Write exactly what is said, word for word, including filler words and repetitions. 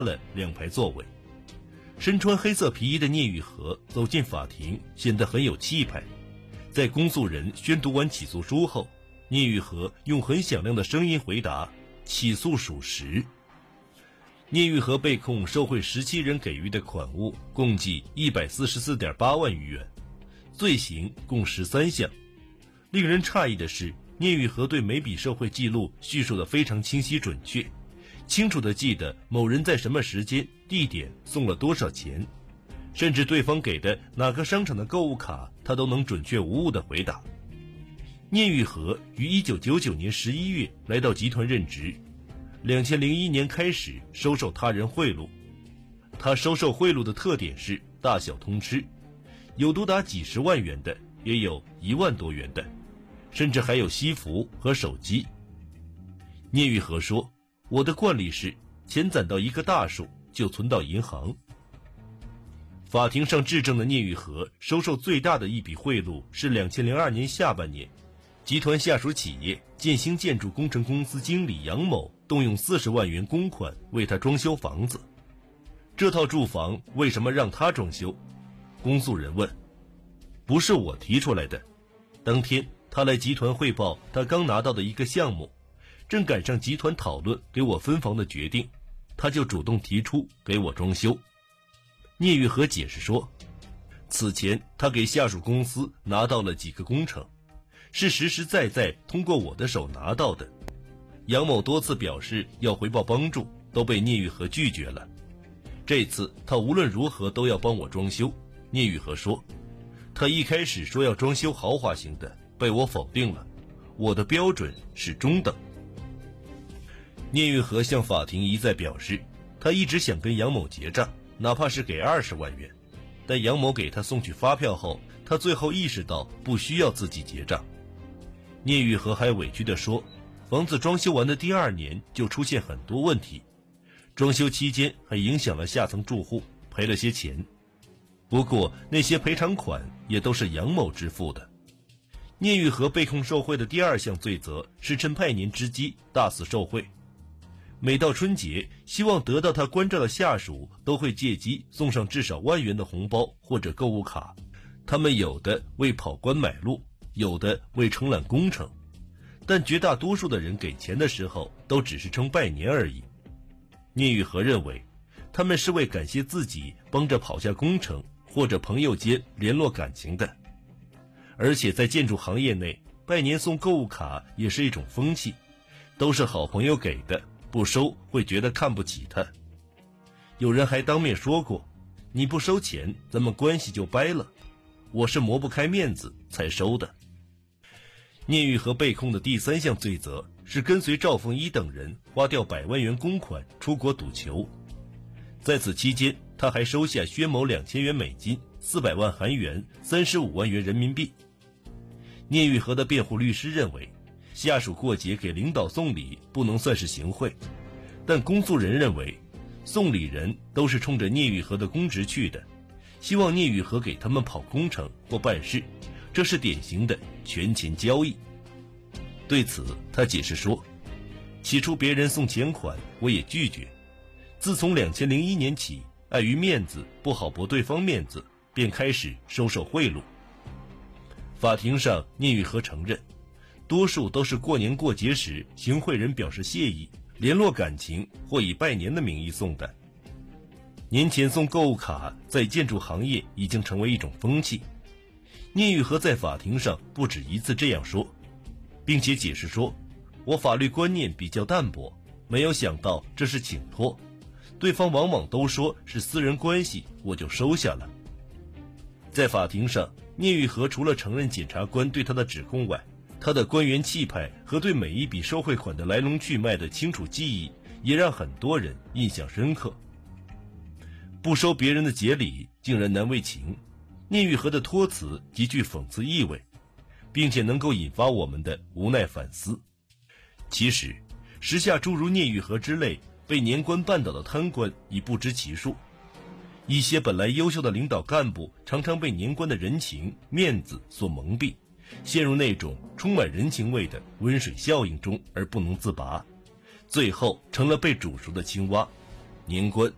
了两排座位。身穿黑色皮衣的聂玉和走进法庭，显得很有气派。在公诉人宣读完起诉书后，聂玉和用很响亮的声音回答：起诉属实。聂玉和被控受贿十七人给予的款物共计 一百四十四点八万余元，罪行共十三项。令人诧异的是，聂玉和对每笔受贿记录叙述得非常清晰准确，清楚地记得某人在什么时间、地点送了多少钱，甚至对方给的哪个商场的购物卡，他都能准确无误地回答。聂玉和于一九九九年十一月来到集团任职，二千零一年开始收受他人贿赂。他收受贿赂的特点是大小通吃，有多达几十万元的，也有一万多元的，甚至还有西服和手机。聂玉和说，我的惯例是钱攒到一个大数就存到银行。法庭上质证的聂玉和收受最大的一笔贿赂是二千零二年下半年，集团下属企业建兴建筑工程公司经理杨某动用四十万元公款为他装修房子。这套住房为什么让他装修？公诉人问。不是我提出来的。当天他来集团汇报他刚拿到的一个项目，正赶上集团讨论给我分房的决定，他就主动提出给我装修。聂玉和解释说，此前他给下属公司拿到了几个工程，是实实在在通过我的手拿到的。杨某多次表示要回报帮助，都被聂玉和拒绝了。这次他无论如何都要帮我装修。聂玉和说，他一开始说要装修豪华型的，被我否定了，我的标准是中等。聂玉和向法庭一再表示，他一直想跟杨某结账，哪怕是给二十万元，但杨某给他送去发票后，他最后意识到不需要自己结账。聂玉和还委屈地说，房子装修完的第二年就出现很多问题，装修期间还影响了下层住户，赔了些钱。不过那些赔偿款也都是杨某支付的。聂玉和被控受贿的第二项罪责是趁拜年之机大肆受贿。每到春节，希望得到他关照的下属都会借机送上至少万元的红包或者购物卡，他们有的为跑关买路，有的为承揽工程，但绝大多数的人给钱的时候都只是称拜年而已。聂玉和认为，他们是为感谢自己帮着跑下工程，或者朋友间联络感情的。而且在建筑行业内，拜年送购物卡也是一种风气，都是好朋友给的，不收会觉得看不起他。有人还当面说过，你不收钱，咱们关系就掰了，我是磨不开面子才收的。聂玉和被控的第三项罪责是跟随赵凤一等人花掉百万元公款出国赌球，在此期间他还收下薛某两千元美金、四百万韩元、三十五万元人民币。聂玉和的辩护律师认为，下属过节给领导送礼不能算是行贿，但公诉人认为，送礼人都是冲着聂玉和的公职去的，希望聂玉和给他们跑工程或办事，这是典型的权钱交易。对此他解释说，起初别人送钱款我也拒绝，自从二千零一年起，碍于面子不好驳对方面子，便开始收受贿赂。法庭上聂玉和承认，多数都是过年过节时行贿人表示谢意，联络感情或以拜年的名义送的。年前送购物卡在建筑行业已经成为一种风气。聂玉和在法庭上不止一次这样说，并且解释说，我法律观念比较淡薄，没有想到这是请托，对方往往都说是私人关系，我就收下了。在法庭上，聂玉和除了承认检察官对他的指控外，他的官员气派和对每一笔受贿款的来龙去脉的清楚记忆，也让很多人印象深刻。不收别人的节礼，竟然难为情，聂玉和的托词极具讽刺意味，并且能够引发我们的无奈反思。其实，时下诸如聂玉和之类被年关绊倒的贪官已不知其数。一些本来优秀的领导干部常常被年关的人情面子所蒙蔽，陷入那种充满人情味的温水效应中而不能自拔，最后成了被煮熟的青蛙。年关